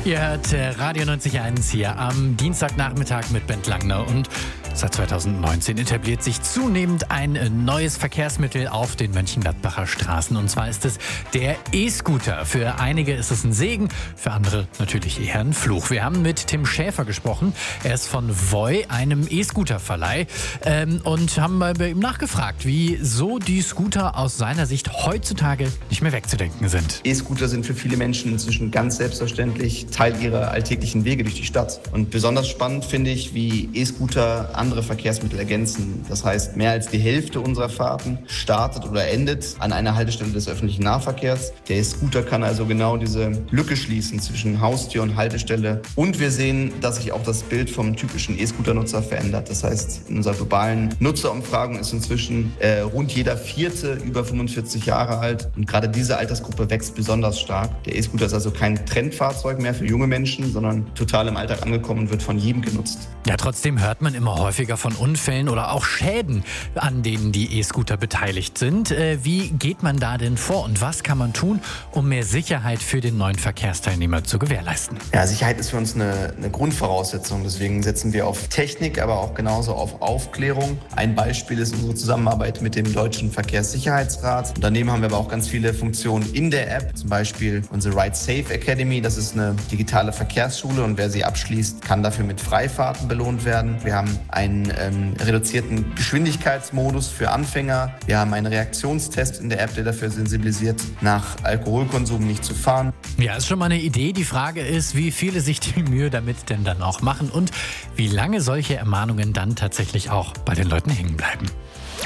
Ihr hört Radio 90.1 hier am Dienstagnachmittag mit Bent Langner und seit 2019 etabliert sich zunehmend ein neues Verkehrsmittel auf den Mönchengladbacher Straßen. Und zwar ist es der E-Scooter. Für einige ist es ein Segen, für andere natürlich eher ein Fluch. Wir haben mit Tim Schäfer gesprochen. Er ist von Voi, einem E-Scooter-Verleih, und haben bei ihm nachgefragt, wieso die Scooter aus seiner Sicht heutzutage nicht mehr wegzudenken sind. E-Scooter sind für viele Menschen inzwischen ganz selbstverständlich Teil ihrer alltäglichen Wege durch die Stadt. Und besonders spannend finde ich, wie E-Scooter andere Verkehrsmittel ergänzen. Das heißt, mehr als die Hälfte unserer Fahrten startet oder endet an einer Haltestelle des öffentlichen Nahverkehrs. Der E-Scooter kann also genau diese Lücke schließen zwischen Haustür und Haltestelle. Und wir sehen, dass sich auch das Bild vom typischen E-Scooter-Nutzer verändert. Das heißt, in unserer globalen Nutzerumfragung ist inzwischen rund jeder Vierte über 45 Jahre alt. Und gerade diese Altersgruppe wächst besonders stark. Der E-Scooter ist also kein Trendfahrzeug mehr für junge Menschen, sondern total im Alltag angekommen und wird von jedem genutzt. Ja, trotzdem hört man immer häufiger von Unfällen oder auch Schäden, an denen die E-Scooter beteiligt sind. Wie geht man da denn vor und was kann man tun, um mehr Sicherheit für den neuen Verkehrsteilnehmer zu gewährleisten? Ja, Sicherheit ist für uns eine Grundvoraussetzung. Deswegen setzen wir auf Technik, aber auch genauso auf Aufklärung. Ein Beispiel ist unsere Zusammenarbeit mit dem Deutschen Verkehrssicherheitsrat. Daneben haben wir aber auch ganz viele Funktionen in der App, zum Beispiel unsere Ride Safe Academy. Das ist eine digitale Verkehrsschule und wer sie abschließt, kann dafür mit Freifahrten belohnt werden. Wir haben einen reduzierten Geschwindigkeitsmodus für Anfänger. Wir haben einen Reaktionstest in der App, der dafür sensibilisiert, nach Alkoholkonsum nicht zu fahren. Ja, ist schon mal eine Idee. Die Frage ist, wie viele sich die Mühe damit denn dann auch machen und wie lange solche Ermahnungen dann tatsächlich auch bei den Leuten hängen bleiben.